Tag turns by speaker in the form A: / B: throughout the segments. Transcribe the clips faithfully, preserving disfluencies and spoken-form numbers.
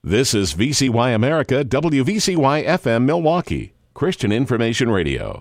A: This is V C Y America, W V C Y F M Milwaukee, Christian Information Radio.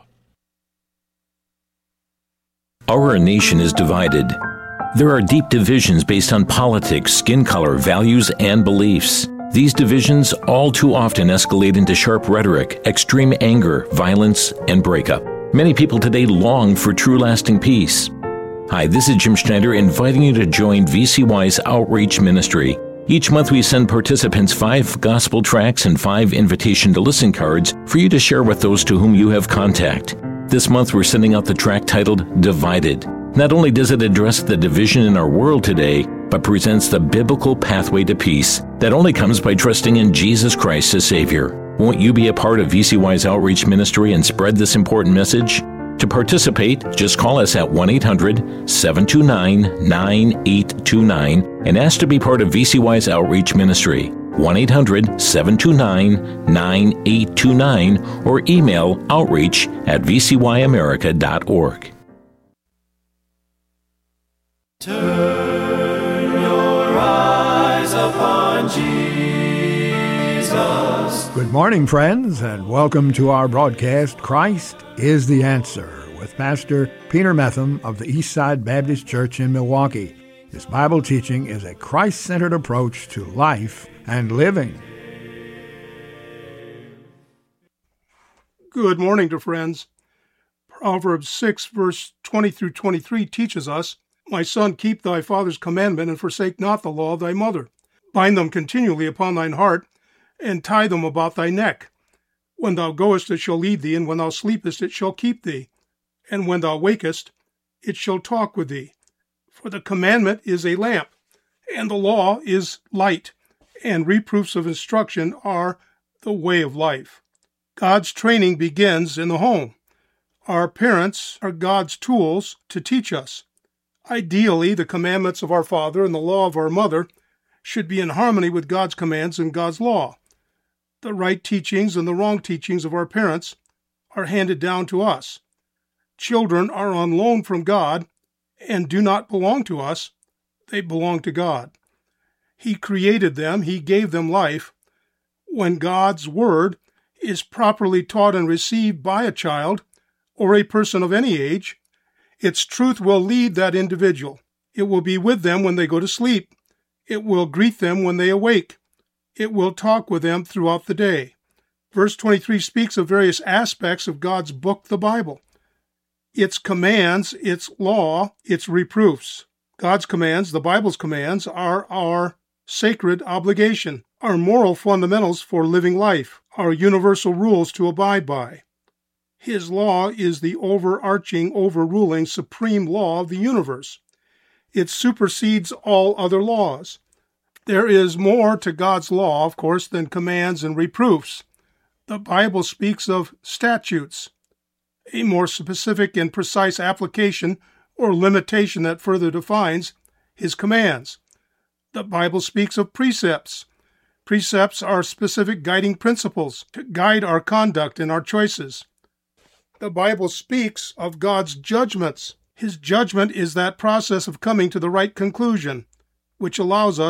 B: Our nation is divided. There are deep divisions based on politics, skin color, values, and beliefs. These divisions all too often escalate into sharp rhetoric, extreme anger, violence, and breakup. Many people today long for true lasting peace. Hi, this is Jim Schneider inviting you to join V C Y's Outreach Ministry. Each month we send participants five gospel tracts and five invitation to listen cards for you to share with those to whom you have contact. This month we're sending out the tract titled Divided. Not only does it address the division in our world today, but presents the biblical pathway to peace that only comes by trusting in Jesus Christ as Savior. Won't you be a part of V C Y's Outreach Ministry and spread this important message? To participate, just call us at one eight hundred, seven two nine, nine eight two nine and ask to be part of V C Y's Outreach Ministry. one eight hundred, seven two nine, nine eight two nine or email outreach at v c y america dot org.
C: Turn your eyes upon Jesus.
D: Good morning, friends, and welcome to our broadcast, Christ is the Answer, with Pastor Peter Metham of the Eastside Baptist Church in Milwaukee. His Bible teaching is a Christ-centered approach to life and living.
E: Good morning to friends. Proverbs six, verse twenty through twenty-three teaches us, "My son, keep thy father's commandment, and forsake not the law of thy mother. Bind them continually upon thine heart, and tie them about thy neck. When thou goest, it shall lead thee, and when thou sleepest, it shall keep thee. And when thou wakest, it shall talk with thee. For the commandment is a lamp, and the law is light, and reproofs of instruction are the way of life." God's training begins in the home. Our parents are God's tools to teach us. Ideally, the commandments of our father and the law of our mother should be in harmony with God's commands and God's law. The right teachings and the wrong teachings of our parents are handed down to us. Children are on loan from God and do not belong to us. They belong to God. He created them. He gave them life. When God's word is properly taught and received by a child or a person of any age, its truth will lead that individual. It will be with them when they go to sleep. It will greet them when they awake. It will talk with them throughout the day. Verse twenty-three speaks of various aspects of God's book, the Bible. Its commands, its law, its reproofs. God's commands, the Bible's commands, are our sacred obligation, our moral fundamentals for living life, our universal rules to abide by. His law is the overarching, overruling, supreme law of the universe. It supersedes all other laws. There is more to God's law, of course, than commands and reproofs. The Bible speaks of statutes, a more specific and precise application or limitation that further defines his commands. The Bible speaks of precepts. Precepts are specific guiding principles to guide our conduct and our choices. The Bible speaks of God's judgments. His judgment is that process of coming to the right conclusion, which allows us